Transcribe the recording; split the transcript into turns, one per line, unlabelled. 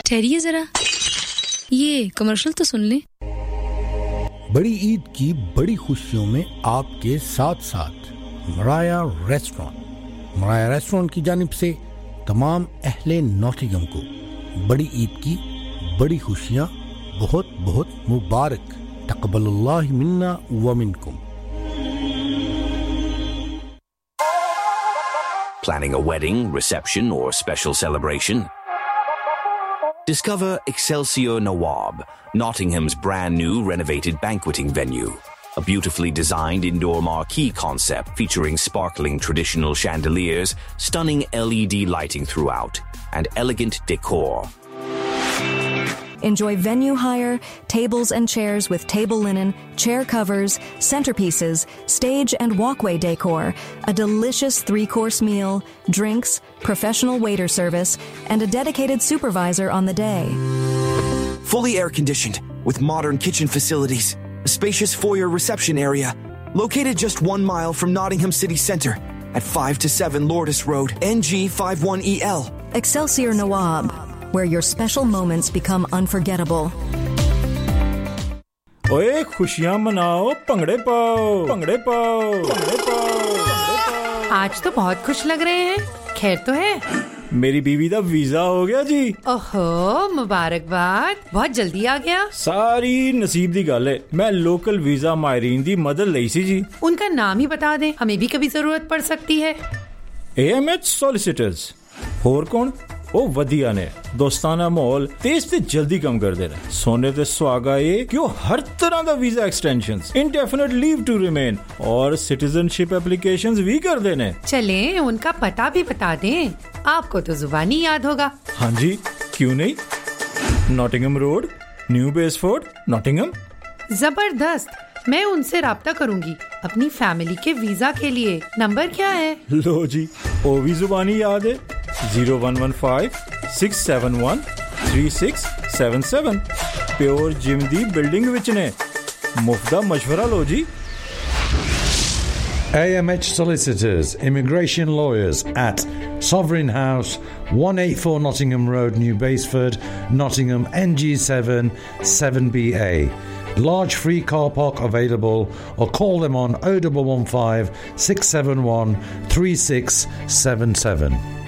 ठहरिए जरा, ये कमर्शियल तो सुन लें।
बड़ी ईद की बड़ी खुशियों में आपके साथ-साथ मराया रेस्टोरेंट की जानिब से तमाम अहले नॉटिंघम को बड़ी ईद की बड़ी खुशियां बहुत बहुत मुबारक। तक़ब्बलल्लाहु मिन्ना व मिनकुम।
Planning a wedding, reception, or special celebration? Discover Excelsior Nawab, Nottingham's brand new renovated banqueting venue. A beautifully designed indoor marquee concept featuring sparkling traditional chandeliers, stunning LED lighting throughout, and elegant decor.
Enjoy venue hire, tables and chairs with table linen, chair covers, centerpieces, stage and walkway decor, a delicious 3-course meal, drinks, professional waiter service, and a dedicated supervisor on the day.
Fully air-conditioned, with modern kitchen facilities, a spacious foyer reception area, located just 1 mile from Nottingham City Centre, at 5 to 7 Lourdes Road, NG51EL.
Excelsior Nawab, where your special moments become unforgettable.
ओए खुशियां मनाओ, भंगड़े पाओ, भंगड़े पाओ, भंगड़े पाओ।
आज तो बहुत खुश लग रहे हैं, खैर तो है?
मेरी बीवी दा वीजा हो गया जी।
ओहो, मुबारकबाद, बहुत जल्दी आ गया।
सारी नसीब दी गल है। मैं लोकल वीजा मायरीन दी मदद लई सी जी।
उनका नाम ही बता दें, हमें भी कभी जरूरत पड़ सकती है।
AMH solicitors. होर कौन? ओ वधिया ने दोस्ताना माहौल तेज ते जल्दी कम कर दे रहे। सोने ते सुहागा ये कि वो हर तरह का visa extensions, indefinite leave to remain और सिटीजनशिप एप्लीकेशंस भी कर देने।
चलें, उनका पता भी बता दें, आपको तो जुबानी याद होगा।
हाँ जी, क्यों नहीं। Nottingham road, new बेसफोर्ड, Nottingham.
जबरदस्त, मैं उनसे राब्ता करूंगी अपनी फैमिली के वीजा के लिए। नंबर क्या है?
लो जी, वो भी जुबानी याद है। 0115-671-3677। प्योर जिम दी बिल्डिंग विच ने। मुफ्ता मशवरा लो जी।
AMH Solicitors, Immigration Lawyers at Sovereign House, 184 Nottingham Road, New Basford, Nottingham, NG7 7BA. Large free car park available, or call them on 0115 671 3677.